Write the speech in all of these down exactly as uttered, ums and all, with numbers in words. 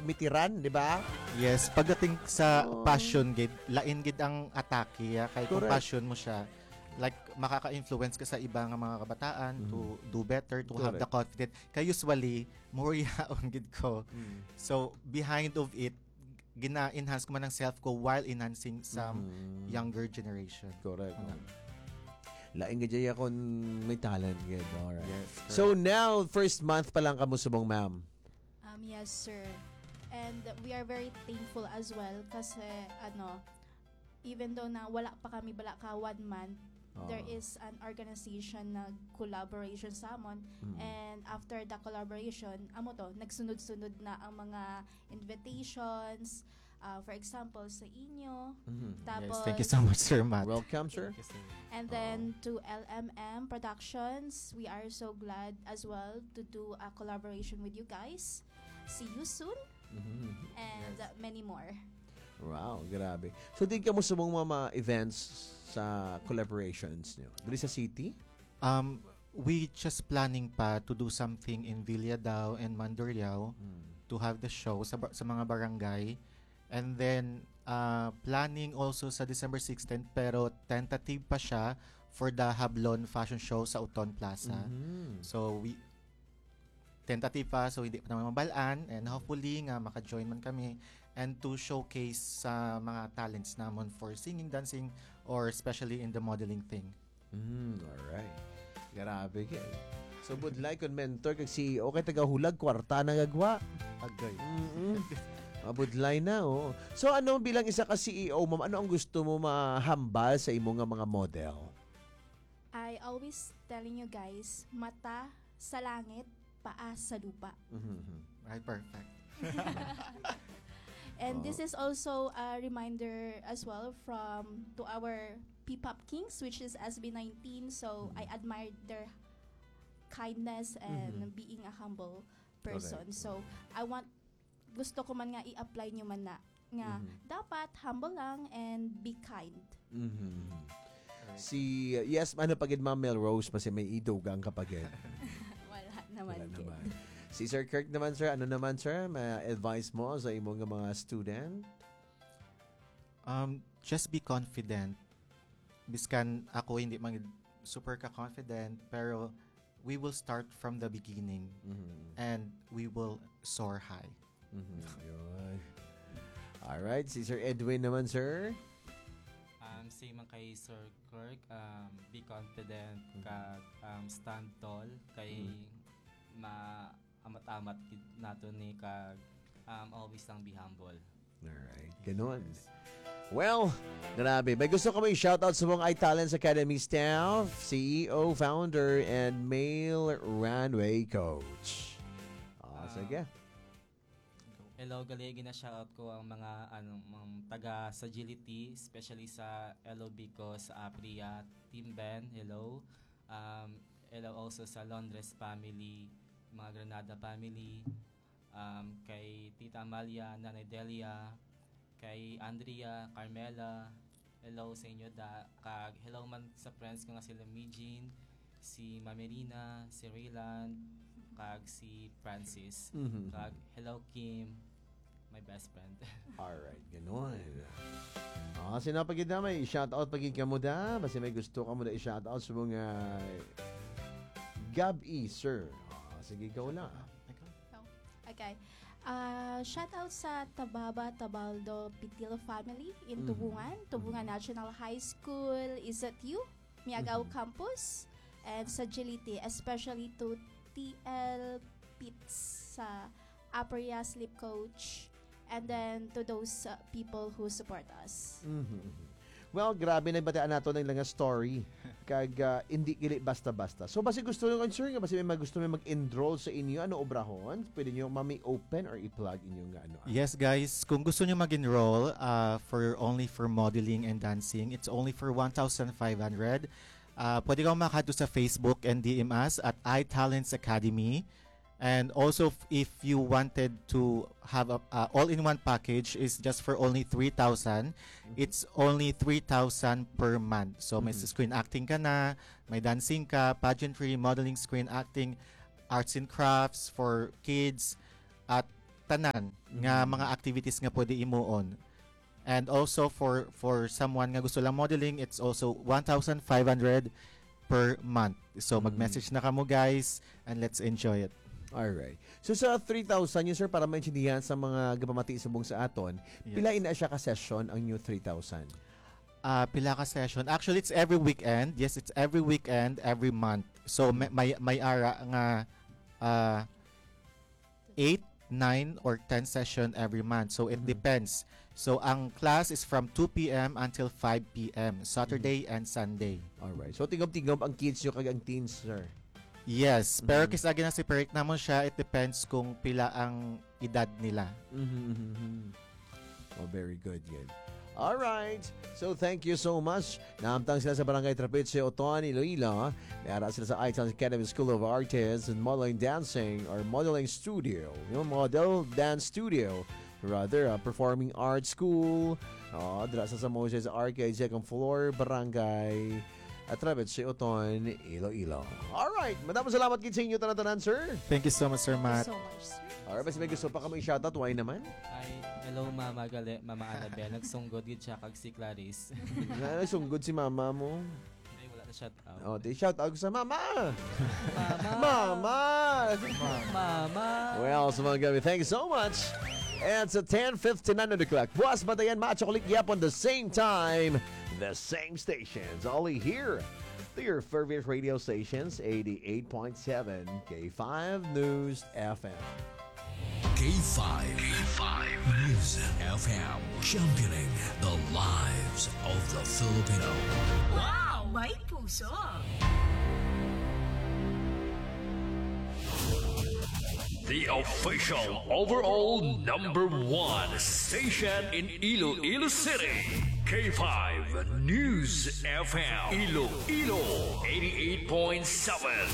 mitiran, di ba? Yes, pagdating sa Oh. passion gid, lain gid ang atake, ya. Kay kung Correct. passion mo siya, like makaka-influence ka sa iba nga mga kabataan to do better, to have the confidence. Kay usually, more yaon gid ko. Mm. So, behind of it, gina-enhance ko man ang self ko while enhancing some Mm. younger generation. Correct. Ano? Laing gajaya kon may talent gid. Alright. Yes. So now, first month pa lang kamo subong, ma'am. Um, yes, sir. And we are very thankful as well kasi ano, even though na wala pa kami bala ka one month, Oh. there is an organization na collaboration sa amon. Mm. And after the collaboration, amo to, nagsunod-sunod na ang mga invitations, uh, for example, sa inyo. Mhm. Tapos, Yes, thank you so much, Sir Matt. Welcome, sir. Thank you, sir. And then to L M M Productions, we are so glad as well to do a collaboration with you guys. See you soon Mhm. and uh, many more. Wow, grabe. So, di ka mo subong mga events sa collaborations niyo? Dili sa city? Um, we just planning pa to do something in Villa Dao and Mandurriao to have the show sa, ba- sa mga barangay. And then, uh, planning also sa December sixteenth, pero tentative pa siya for the Hablon Fashion Show sa Uton Plaza. Mhm. So, we tentative pa, so hindi pa naman mabalaan, and hopefully nga maka-join man kami and to showcase sa mga talents namon for singing, dancing, or especially in the modeling thing. Mm, alright. Grabe kay. So, budlay kon mentor kag C E O kay tagahulag kwarta na gagwa. Agay. Mm. Mabudlay na, oh. So, ano bilang isa ka C E O, ma'am, ano ang gusto mo mahambal sa imo nga mga model? I always telling you guys, mata sa langit, paa sa lupa. Mhm. Right, perfect. And Oh. this is also a reminder as well from to our P-pop kings, which is S B nineteen. So I admire their kindness and Mhm. being a humble person. Correct. So I want gusto ko man nga i-apply nyo man na nga Mhm. dapat humble lang and be kind. Mhm. Si, yes, ano pagid Ma'am Melrose, kasi may idugang kapagid. Wala naman. Wala kid. naman. Si Sir Kirk naman, sir, ano naman, sir, may advice mo sa imong nga mga student? Um, just be confident. Biskan ako hindi man super ka-confident, pero we will start from the beginning Mhm. and we will soar high. Mhm. Yun. Alright, si Sir Edwin naman, sir. Um, same man kay Sir Kirk, um, be confident, kag um, stand tall, kay ma amat-amat gid nato ni kag um, always lang be humble. Alright, ganun. Well, grabe. May gusto ko may shoutout sa mga iTalents Academy staff, C E O, founder, and male runway coach. Ah, Ah. sige. Hello, gali gina shoutout ko ang mga ano mga taga sa Agility, especially sa L O B ko sa Apria, Team Ben, hello. Um, hello also sa Londres family, mga Granada family, um, kay Tita Amalia, Nanay Delia, kay Andrea, Carmela, hello sa inyo da, kag hello man sa friends ko nga sila Mijin, si Mamerina, si Raylan, kag si Francis. Mhm. Kag, hello Kim, my best friend. Alright, ganun. Ah, sinapagid na may shoutout pagid ka mo da. Basta may gusto ka mo da i-shoutout sa mga Gab-E, sir. Ah, sige, ikaw na. Okay. Uh, shout out sa Tababa Tabaldo Pitil family in Mhm. Tubungan, Tubungan National High School. Is it you? Miagaw Mhm. Campus. And sa Agility, especially to T L Pitts sa Aperia Sleep Coach. And then to those uh, people who support us. Mhm. Well, grabe na bataan nato ng ilang story. Kag ah, hindi gili basta-basta. So basi gusto nyo concern nga basi may mag- gusto may mag-enroll sa inyo ano obrahon, pwede nyo mami open or i-plug inyo nga ano. Yes, guys, kung gusto nyo mag-enroll uh, for only for modeling and dancing, it's only for one thousand five hundred. Uh, pwede kang makadto sa Facebook and D M us at iTalents Academy. And also, f- if you wanted to have a uh, all-in-one package, is just for only three thousand. It's only three thousand per month. So, may Mhm. screen acting ka na, may dancing ka, pageantry, modeling, screen acting, arts and crafts for kids, at tanan nga mga activities nga pwede imuon. And also for for someone nga gusto lang modeling, it's also one thousand five hundred per month. So mag-message na kamo guys and let's enjoy it. Alright. So sa three thousand yun sir, para maintindihan sa mga gapamati subong sa aton, Yes. pila ina siya ka session ang new three thousand? Ah, pila ka session. Actually, it's every weekend. Yes, it's every weekend, every month. So may may, may ara nga uh, eight, nine or ten session every month. So it Mhm. depends. So ang class is from two p.m. until five p.m. Saturday and Sunday. Alright. So tingom-tingom ang kids nyo kag ang teens sir. Yes, pero Mhm. kisa na separate namon siya, it depends kung pila ang edad nila. Mm-hmm. Oh, very good, good. All right. So, thank you so much. Naamtang sila sa Barangay Trapiche, Oton, Iloilo. Nara sila sa iTalents Academy School of Arts and Modeling Dancing or Modeling Studio. Yung Model Dance Studio. Rather, uh, Performing Arts School. Oh, dira sa sa Moses Arcade, second floor, Barangay at Trapiche, Oton, Iloilo. All right. Madaming salamat kid sa inyo tanan-tanan, sir. Thank you so much, Sir Matt. so much, sir. Alright, basta may gusto pa kami i-shoutout, why naman? Ay, hello Mama Gali, Mama Annabelle. Nagsunggod gid siya kag si Clarice. Ano, sunggod si mama mo. Ay, wala na shout out. O, di shout out ko sa mama. Mama! Mama! Mama! Well, sa mga gabi, thank you so much. And sa ten fifty-nine on the clock, Buwas Batayan, Macho Click Yapon, the same time, the same stations. Only here to your favorite radio stations, eighty-eight point seven K five News F M. K five. K five News F M. Championing the lives of the Filipino. Wow! May puso! The official overall number one station in Iloilo City. K five News F M. Iloilo eighty-eight point seven.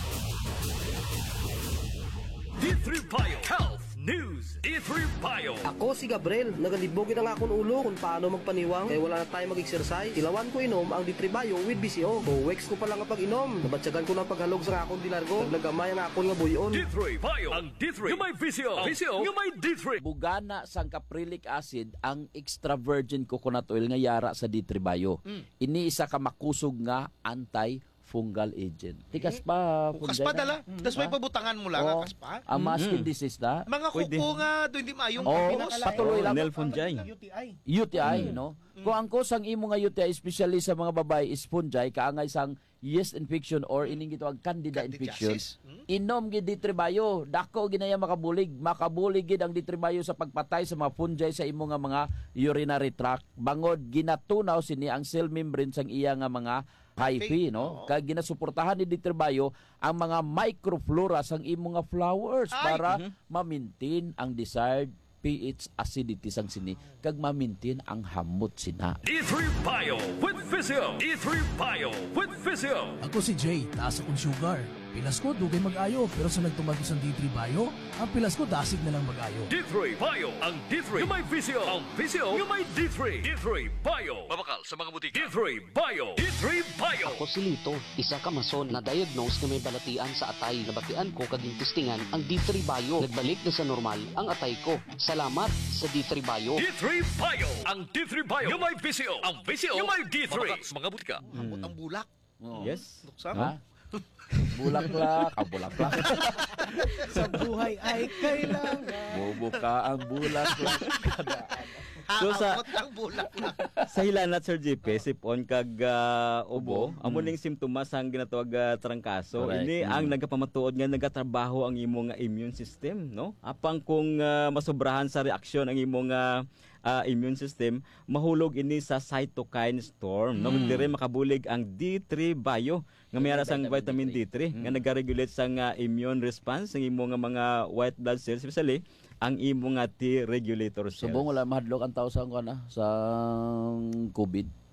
D three Bio Health News. D three Bio. Ako si Gabriel, nagalibogin ang akong ulo kung paano magpaniwang kaya wala na tayo mag-exercise. Ilawan ko inom ang D three Bio with B C O. O weeks ko pa lang ang pag-inom. Nabatsagan ko ng paghalog sa akong dilargo. Naglagamay ang akong nga buyon. D three Bio. Ang D three. Yung may V C O. V C O. Yung may D three. Bugana sang caprylic acid ang extra virgin coconut oil nga yara sa D three Bio. Ini isa ka makusog nga anti-fungal agent. Tikas pa. Bukas pa dala. Tapos may pabutangan mo lang, Oo. kas pa. Ang mga skin disease na. Mga kuko nga, doon hindi maayong Oo, pinos. patuloy lang. U T I. U T I, no? Kung ang kusang imo nga U T I, especially sa mga babae, is fungi, kaangay sang yeast infection or ining gitawag candida infection, Candidiasis. inom gid D three Bio. Dako ginaya makabulig. Makabulig gid ang D three Bio sa pagpatay sa mga fungi sa imo nga mga urinary tract. Bangod ginatunaw sini ang cell membrane sang iya nga mga hyphae, no? Oo. Kag ginasuportahan ni D three Bio ang mga microflora sang imo nga flowers Ay, para ma-maintain ang desired pH acidity sang sini kag ma-maintain ang hamot sina. D three Bio with Physio. D three Bio with Physio. Ako si Jay, taas akong sugar. Pilas ko, dugay mag-ayo. Pero sa nagtumag ko sa D three Bio, ang pilas ko dasig na lang mag-ayo. D three Bio. Ang D three. Yung may Physio. Ang Physio. Yung may D three. D three Bio. Mabakal sa mga butika. D three Bio. D three Bio. Ako si Lito, isa ka mason na diagnose na may balatian sa atay. Nabatian ko kaging testingan ang D three Bio. Nagbalik na sa normal ang atay ko. Salamat sa D three Bio. D three Bio. Ang D three Bio. Yung may Physio. Ang Physio. Yung may D three. Mabakal sa mga butika. Ambot ang bulak. Yes. Luksan. Ha? Bulaklak, ah, bulaklak. Sa buhay ay kailangan. Bubuka ang bulaklak. So sa- Ambot ang bulak na. Sa hilanat Sir J P, sipon kag ah, ubo, Ubo. amo Mm. ning simptomas ang ginatawag ah, trangkaso. Correct. Ini Mm. ang nagapamatuod nga nagatrabaho ang imong nga immune system, no? Apang kung ah, masobrahan sa reaksyon ang imong ah, ah, immune system, mahulog ini sa cytokine storm, no? Mm. Dire makabulig ang D three Bio nga mayara sang Vitamin vitamin D three Mm. nga nagaregulate sang ah, immune response ng imong nga mga white blood cells, especially ang imong nga T regulator cells. Subong wala mahadlok ang tao sa ano sa COVID.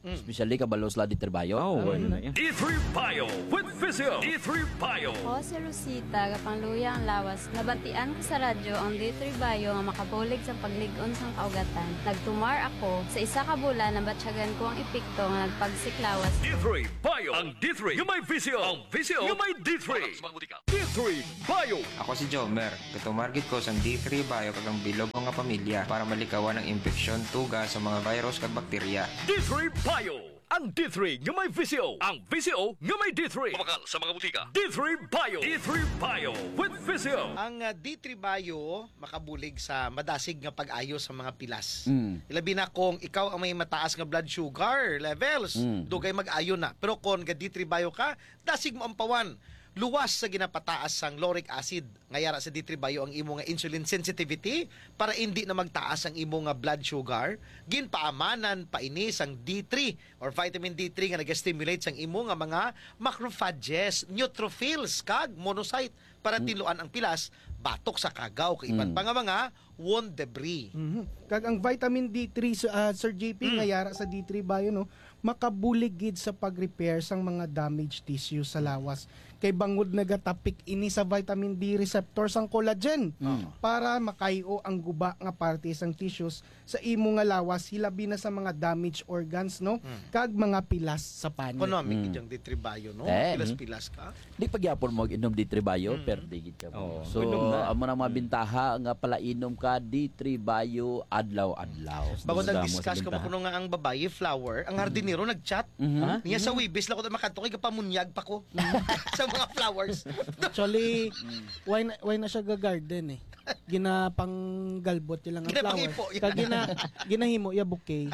Especially kabalos la di trabayo. Oh, ano na yan. D three Bio with Visio. D three Bio. Ako si Rosita, kapangluya ang lawas. Nabatian ko sa radyo ang D three Bio nga makabulig sa pagligon sang kaugatan. Nagtumar ako sa isa ka bulan na batsyagan ko ang epekto nga nagpagsiklawas. D three Bio. Ang D three yung may Visio. Ang Visio yung may D three. D three Bio. Ako si Jomer. Katumargit ko sang D three Bio kagang bilog nga pamilya para malikawan ang infeksyon tuga sa mga virus kag bakterya. D three Bio. Ang D three nga may Visio. Ang Visio nga may D three. Mabakal sa mga butika. D three Bio. D three Bio with Visio. Ang uh, D three Bio makabulig sa madasig nga pag-ayo sa mga pilas. Mm. Ilabi na kung ikaw ang may mataas nga blood sugar levels, Mm. dugay mag-ayo na. Pero kung ga D three Bio ka, dasig mo ang pawan. Luwas sa ginapataas sang lauric acid. Ngayara sa D three Bio ang imo nga insulin sensitivity para hindi na magtaas ang imo nga blood sugar. Ginpaamanan pa ini sang D three or vitamin D three nga nag-stimulate sang imo nga mga macrophages, neutrophils kag monocyte para tiluan ang pilas batok sa kagaw kay iban Mm. pa nga mga wound debris. Mhm. Kag ang vitamin D three uh, Sir J P Mm. ngayara sa D three Bio no, makabulig gid sa pag-repair sang mga damaged tissue sa lawas. Kay bangod nagatapik ini sa vitamin D receptor sang collagen para makayo ang guba nga parte sang tissues sa imo nga lawas hilabi na sa mga damaged organs no kag mga pilas sa panit. Economic Mm. ijang D three Bio no. Eh, Pilas-pilas ka. Di pagyapon mo inom D three Bio, pero digit ka mo. Oo, So, inom na. amo nang mabintaha nga pala inom ka D three Bio adlaw-adlaw. Bago Damo nag-discuss sa ko bintaha. kuno nga ang babae flower, ang hardinero nag-chat. Mhm. Niya sa Wibis lang ko makadto kay kapamunyag pa ko sa mga flowers. Actually, why na, why na siya ga-garden eh. Ginapang galbot lang ang flower. Ginapangipo, yeah. Kag gina ginahimo ya bouquet.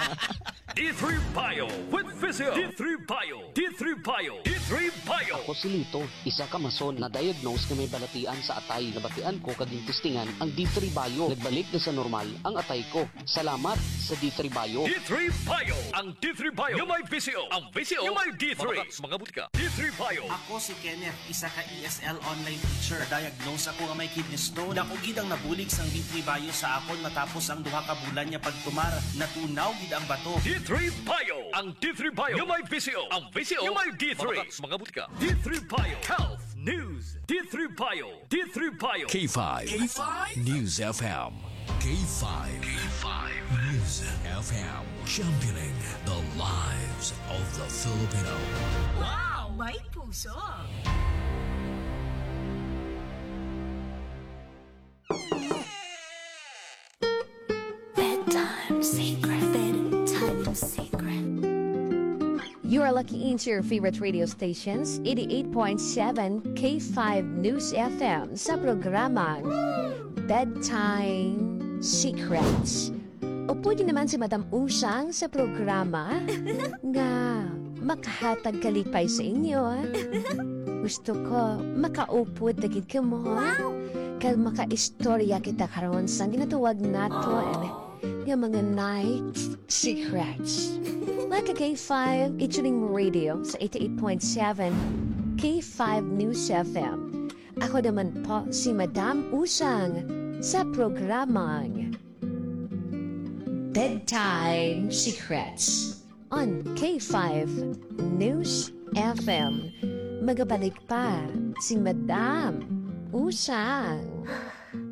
D three Bio with Visio. D three Bio. D three Bio. D three Bio. Ako si Lito, isa ka mason na diagnose na may balatian sa atay. Nabatian ko kaging testingan ang D three Bio. Nagbalik na sa normal ang atay ko. Salamat sa D three Bio. D three Bio. Ang D three Bio yung may Visio. Ang Visio yung may D three. Mabakal sa mga butika. D three Bio. Ako si Kenneth, isa ka E S L online teacher. Diagnose ako nga may kidney stone. Dako gid ang nabulig sang D three Bio sa akon matapos ang duha ka bulan niya pagtumar. Natunaw gid ang bato. D three Bio. Ang D three Bio yung may Visio. Ang Visio yung may D three. Mabakal sa mga butika. D three Bio. Health News. D three Bio. D three Bio. K five. K five. News F M. K five. K five. News F M. Championing the lives of the Filipino. Wow! May puso! Bedtime secret. Bedtime secret. You are lucky into your favorite radio stations, eighty-eight point seven K five News F M sa programang Bedtime Secrets. O pwede naman si Madam Usang sa programa nga makahatag kalipay sa inyo. Gusto ko makaupod dagit ka mo. Kag makaistorya kita karon sa ginatuwag naton nga mga night secrets. Like a K five Ichuling Radio sa eighty-eight point seven K five News F M. Ako naman po si Madam Usang sa programang Bedtime Secrets on K five News F M. Magabalik pa si Madam Usang.